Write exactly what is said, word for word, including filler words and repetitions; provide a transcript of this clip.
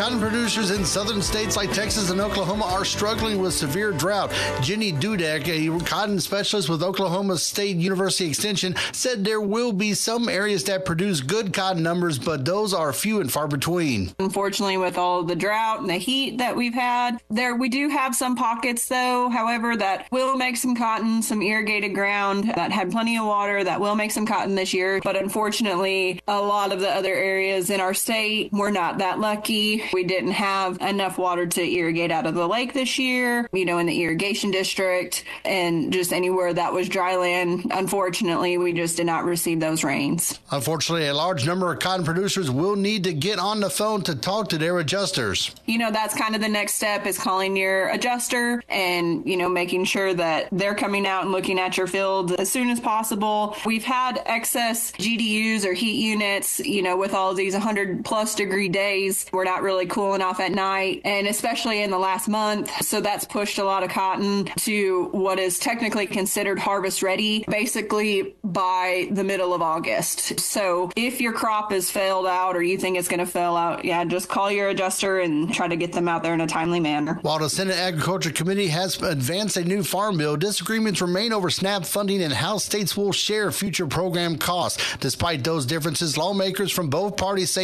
Cotton producers in southern states like Texas and Oklahoma are struggling with severe drought. Jenny Dudek, a cotton specialist with Oklahoma State University Extension, said there will be some areas that produce good cotton numbers, but those are few and far between. Unfortunately, with all the drought and the heat that we've had, there we do have some pockets, though, however, that will make some cotton, some irrigated ground that had plenty of water that will make some cotton this year. But unfortunately, a lot of the other areas in our state, we're not that lucky. We didn't have enough water to irrigate out of the lake this year, you know, in the irrigation district, and just anywhere that was dry land. Unfortunately, we just did not receive those rains. Unfortunately, a large number of cotton producers will need to get on the phone to talk to their adjusters. You know, that's kind of the next step, is calling your adjuster and, you know, making sure that they're coming out and looking at your field as soon as possible. We've had excess G D Us or heat units, you know, with all these one hundred plus degree days. We're not really cooling off at night, and especially in the last month. So that's pushed a lot of cotton to what is technically considered harvest ready, basically by the middle of August. So if your crop is failed out or you think it's going to fail out, yeah, just call your adjuster and try to get them out there in a timely manner. While the Senate Agriculture Committee has advanced a new farm bill, disagreements remain over SNAP funding and how states will share future program costs. Despite those differences, lawmakers from both parties say